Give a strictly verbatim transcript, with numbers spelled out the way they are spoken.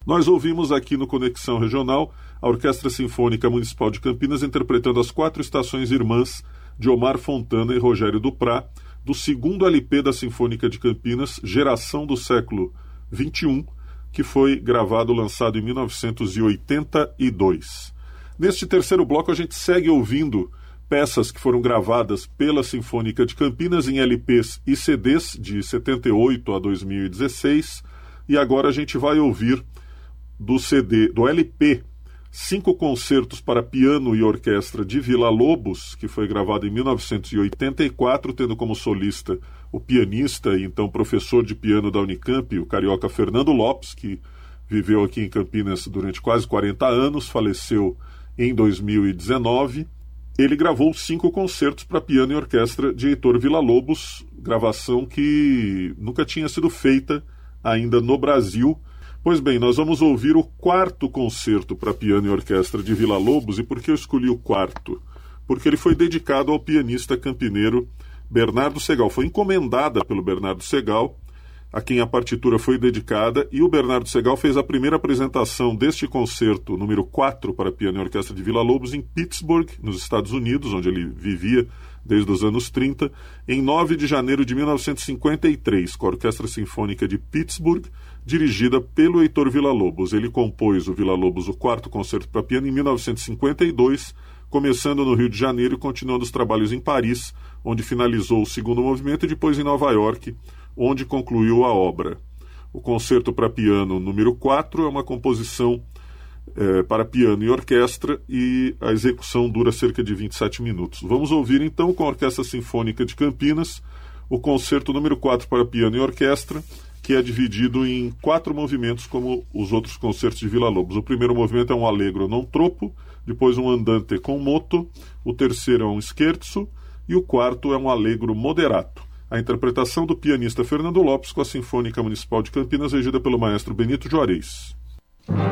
Nós ouvimos aqui no Conexão Regional a Orquestra Sinfônica Municipal de Campinas interpretando as quatro estações irmãs de Omar Fontana e Rogério Duprá, do segundo L P da Sinfônica de Campinas, Geração do Século vinte e um, que foi gravado, lançado em mil novecentos e oitenta e dois. Neste terceiro bloco a gente segue ouvindo peças que foram gravadas pela Sinfônica de Campinas em L Ps e C Ds de setenta e oito a dois mil e dezesseis, e agora a gente vai ouvir do C D, do L P, Cinco Concertos para Piano e Orquestra de Villa-Lobos, que foi gravado em mil novecentos e oitenta e quatro, tendo como solista o pianista e então professor de piano da Unicamp, o carioca Fernando Lopes, que viveu aqui em Campinas durante quase quarenta anos, faleceu em dois mil e dezenove. Ele gravou cinco concertos para piano e orquestra de Heitor Villa-Lobos, gravação que nunca tinha sido feita ainda no Brasil. Pois bem, nós vamos ouvir o quarto concerto para piano e orquestra de Villa-Lobos. E por que eu escolhi o quarto? Porque ele foi dedicado ao pianista campineiro Bernardo Segal. Foi encomendada pelo Bernardo Segal, a quem a partitura foi dedicada, e o Bernardo Segal fez a primeira apresentação deste concerto, número quatro, para piano e orquestra de Villa-Lobos, em Pittsburgh, nos Estados Unidos, onde ele vivia desde os anos trinta, em nove de janeiro de mil novecentos e cinquenta e três, com a Orquestra Sinfônica de Pittsburgh, dirigida pelo Heitor Villa-Lobos. Ele compôs o Villa-Lobos, o quarto concerto para piano, em mil novecentos e cinquenta e dois, começando no Rio de Janeiro e continuando os trabalhos em Paris, onde finalizou o segundo movimento, e depois em Nova York, onde concluiu a obra. O concerto para piano número quatro é uma composição é, para piano e orquestra, e a execução dura cerca de vinte e sete minutos. Vamos ouvir então, com a Orquestra Sinfônica de Campinas, o concerto número quatro para piano e orquestra, que é dividido em quatro movimentos, como os outros concertos de Villa-Lobos. O primeiro movimento é um allegro non troppo, depois um andante con moto, o terceiro é um scherzo e o quarto é um allegro moderato. A interpretação do pianista Fernando Lopes com a Sinfônica Municipal de Campinas, regida pelo maestro Benito Juarez.